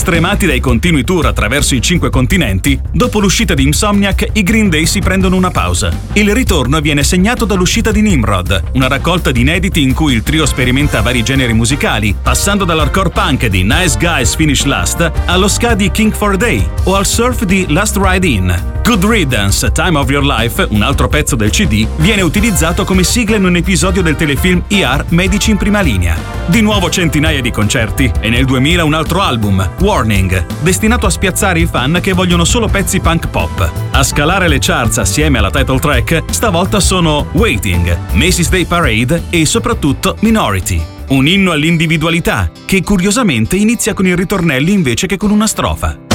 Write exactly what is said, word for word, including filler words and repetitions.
Stremati dai continui tour attraverso i cinque continenti, dopo l'uscita di Insomniac, i Green Day si prendono una pausa. Il ritorno viene segnato dall'uscita di Nimrod, una raccolta di inediti in cui il trio sperimenta vari generi musicali, passando dall'hardcore punk di Nice Guys Finish Last allo ska di King for a Day o al surf di Last Ride In. Good Riddance, Time of Your Life, un altro pezzo del C D, viene utilizzato come sigla in un episodio del telefilm E R Medici in prima linea. Di nuovo centinaia di concerti e nel duemila un altro album, Warning, destinato a spiazzare i fan che vogliono solo pezzi punk pop. A scalare le charts assieme alla title track stavolta sono Waiting, Macy's Day Parade e soprattutto Minority. Un inno all'individualità che curiosamente inizia con il ritornello invece che con una strofa.